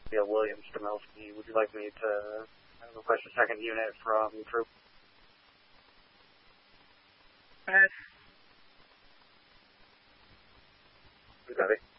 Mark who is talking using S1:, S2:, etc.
S1: William Stamelsky. Would you like me to request a second unit from Troop?
S2: Pass.
S1: Copy.